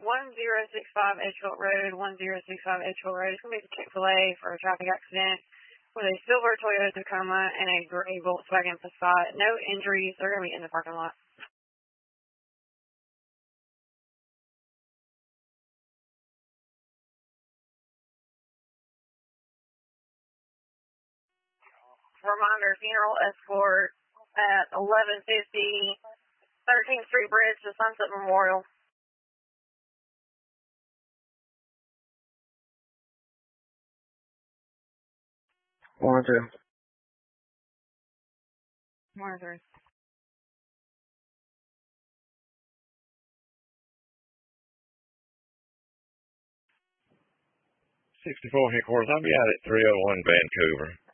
1065 Edgefield Road, 1065 Edgefield Road. It's going to be the Chick-fil-A for a traffic accident with a silver Toyota Tacoma and a gray Volkswagen Passat. No injuries. They're going to be in the parking lot. Reminder, funeral escort at 1150 13th Street Bridge to Sunset Memorial. Monitor. 64 headquarters. I'll be out at 301 Vancouver.